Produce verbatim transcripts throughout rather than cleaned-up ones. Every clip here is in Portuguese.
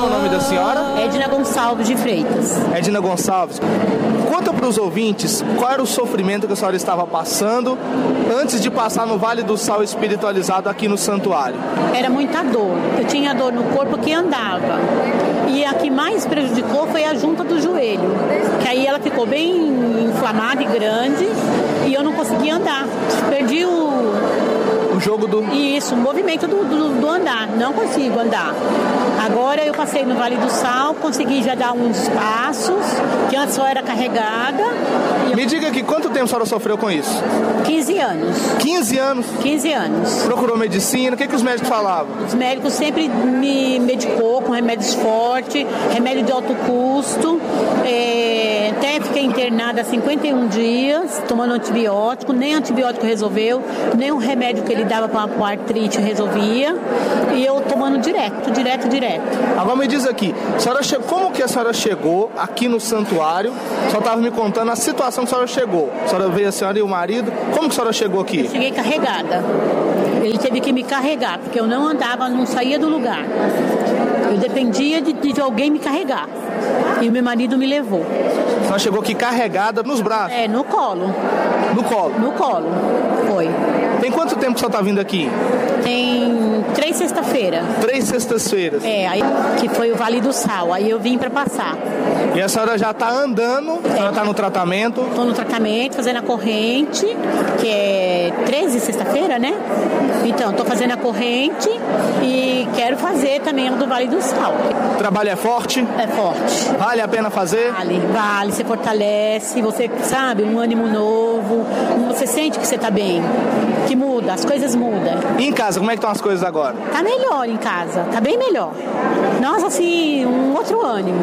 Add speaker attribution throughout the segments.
Speaker 1: o nome da senhora?
Speaker 2: Edna Gonçalves de Freitas.
Speaker 1: Edna Gonçalves. Conta para os ouvintes qual era o sofrimento que a senhora estava passando antes de passar no Vale do Sal espiritualizado aqui no santuário.
Speaker 2: Era muita dor. Eu tinha dor no corpo que andava. E a que mais prejudicou foi a junta do joelho. Que aí ela ficou bem inflamada e grande e eu não conseguia andar. Perdi o...
Speaker 1: O jogo do...
Speaker 2: Isso, o movimento do, do, do andar. Não consigo andar. Agora eu passei no Vale do Sal, consegui já dar uns passos, que antes só era carregada.
Speaker 1: Me diga aqui, quanto tempo a senhora sofreu com isso?
Speaker 2: quinze anos.
Speaker 1: quinze anos?
Speaker 2: quinze anos.
Speaker 1: Procurou medicina? O que, que os médicos falavam?
Speaker 2: Os médicos sempre me medicou com remédios fortes, remédio de alto custo. É, até fiquei internada há cinquenta e um dias, tomando antibiótico. Nem antibiótico resolveu, nem o remédio que ele dava para a artrite resolvia. E eu tomando direto, direto, direto.
Speaker 1: Agora me diz aqui, a senhora che... como que a senhora chegou aqui no santuário? A senhora estava me contando a situação que a senhora chegou. A senhora veio a senhora e o marido. Como que a senhora chegou aqui?
Speaker 2: Eu cheguei carregada. Ele teve que me carregar, porque eu não andava, não saía do lugar. Eu dependia de, de alguém me carregar. E o meu marido me levou.
Speaker 1: A senhora chegou aqui carregada nos braços?
Speaker 2: É, no colo.
Speaker 1: No colo?
Speaker 2: No colo, foi.
Speaker 1: Tem quanto tempo que a senhora está vindo aqui?
Speaker 2: Tem três sexta-feiras.
Speaker 1: Três sextas-feiras?
Speaker 2: É, aí, que foi o Vale do Sal. Aí eu vim para passar.
Speaker 1: E a senhora já está andando? A senhora está no tratamento?
Speaker 2: Estou no tratamento, fazendo a corrente, que é treze sexta-feira, né? Então, estou fazendo a corrente e quero fazer também a do Vale do Sal.
Speaker 1: O trabalho é forte?
Speaker 2: É forte.
Speaker 1: Vale a pena fazer?
Speaker 2: Vale, vale. Você fortalece, você sabe, um ânimo novo. Você sente que você está bem, que muda, as coisas mudam.
Speaker 1: E em casa, como é que estão as coisas agora?
Speaker 2: Tá melhor em casa, tá bem melhor. Nossa, assim, um outro ânimo.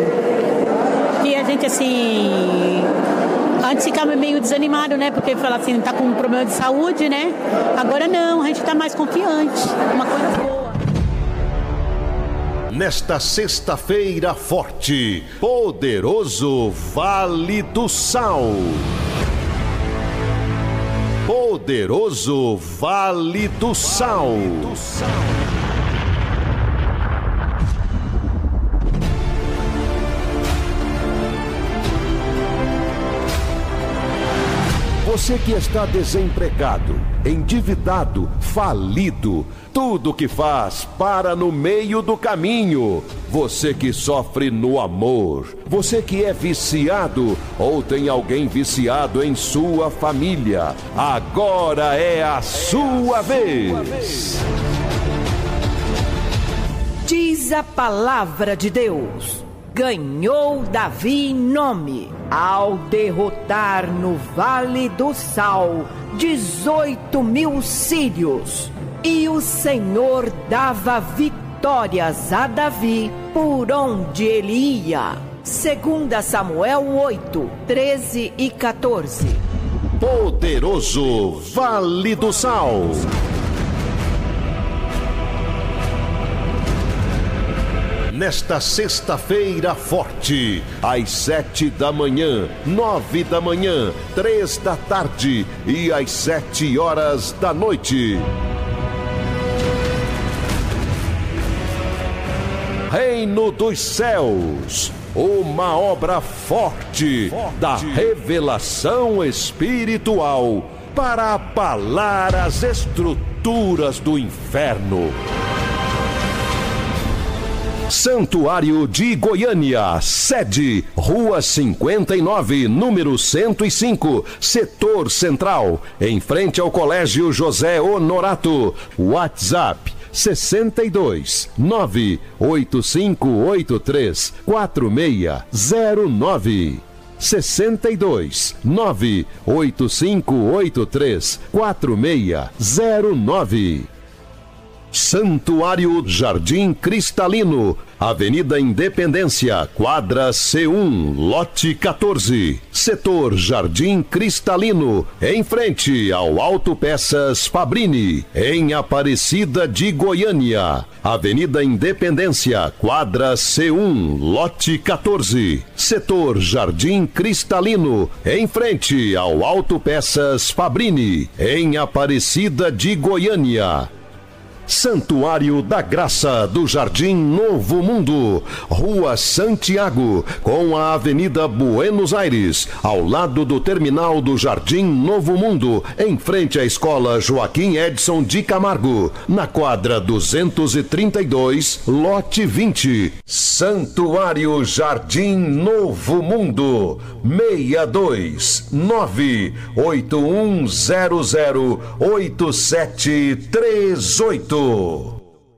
Speaker 2: Que a gente, assim... Antes ficava meio desanimado, né? Porque fala assim, tá com um problema de saúde, né? Agora não, a gente tá mais confiante. Uma coisa boa.
Speaker 3: Nesta sexta-feira forte, poderoso Vale do Sal. Poderoso Vale do Sal. Você que está desempregado, endividado, falido, tudo que faz para no meio do caminho. Você que sofre no amor, você que é viciado ou tem alguém viciado em sua família, agora é a sua vez.
Speaker 4: Diz a palavra de Deus: ganhou Davi nome ao derrotar no Vale do Sal dezoito mil sírios, e o Senhor dava vitórias a Davi por onde ele ia. Segunda Samuel oito, treze e quatorze.
Speaker 3: Poderoso Vale do Sal. Nesta sexta-feira forte, às sete da manhã, nove da manhã, três da tarde e às sete horas da noite. Reino dos Céus, uma obra forte da revelação espiritual para abalar as estruturas do inferno. Santuário de Goiânia, sede, Rua cinquenta e nove, número cento e cinco, Setor Central, em frente ao Colégio José Honorato. WhatsApp sessenta e dois, nove oito cinco oito três, quatro seis zero nove. sessenta e dois, nove oito cinco oito três, quatro seis zero nove. Santuário Jardim Cristalino, Avenida Independência, quadra C um, lote quatorze, setor Jardim Cristalino, em frente ao Autopeças Fabrini, em Aparecida de Goiânia. Avenida Independência, quadra C um, lote quatorze, setor Jardim Cristalino, em frente ao Autopeças Fabrini, em Aparecida de Goiânia. Santuário da Graça do Jardim Novo Mundo, Rua Santiago, com a Avenida Buenos Aires, ao lado do terminal do Jardim Novo Mundo, em frente à Escola Joaquim Edson de Camargo, na quadra duzentos e trinta e dois, lote vinte. Santuário Jardim Novo Mundo, seis dois nove oito um zero zero oito sete três oito.